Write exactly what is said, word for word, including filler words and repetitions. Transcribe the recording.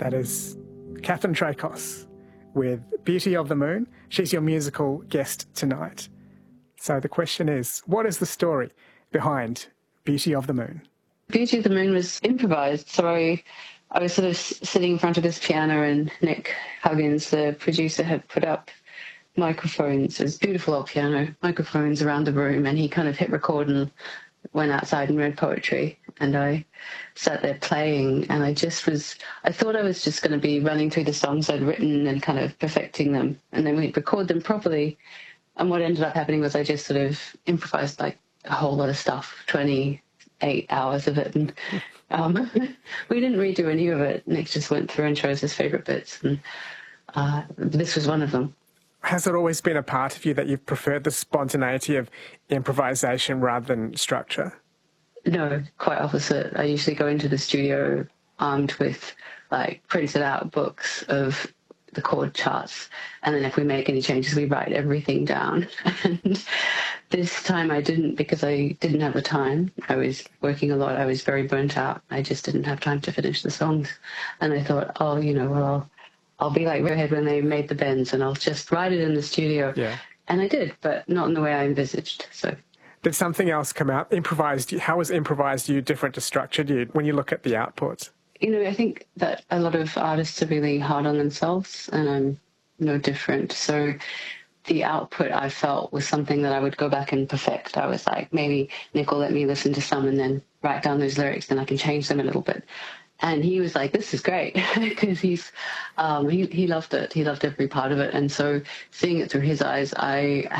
That is Catherine Tracos with Beauty of the Moon. She's your musical guest tonight. So the question is, what is the story behind Beauty of the Moon? Beauty of the Moon was improvised. So I, I was sort of sitting in front of this piano and Nick Huggins, the producer, had put up microphones. It was a beautiful old piano, microphones around the room, and he kind of hit record and went outside and read poetry. And I sat there playing, and I just was, I thought I was just going to be running through the songs I'd written and kind of perfecting them. And then we'd record them properly. And what ended up happening was I just sort of improvised like a whole lot of stuff, twenty-eight hours of it. And um, we didn't redo any of it. Nick just went through and chose his favourite bits. And uh, this was one of them. Has it always been a part of you that you've preferred the spontaneity of improvisation rather than structure? No, quite opposite. I usually go into the studio armed with like printed out books of the chord charts, and then if we make any changes, we write everything down. And this time I didn't, because I didn't have the time. I was working a lot. I was very burnt out. I just didn't have time to finish the songs. And I thought, oh, you know, well, I'll, I'll be like Radiohead when they made the bends, and I'll just write it in the studio. Yeah. And I did, but not in the way I envisaged. So. Did something else come out? Improvised? How was improvised you different to structured you when you look at the output? You know, I think that a lot of artists are really hard on themselves, and I'm no different. So the output I felt was something that I would go back and perfect. I was like, maybe Nick will let me listen to some and then write down those lyrics, and I can change them a little bit. And he was like, this is great, because he's um, he, he loved it. He loved every part of it. And so seeing it through his eyes, I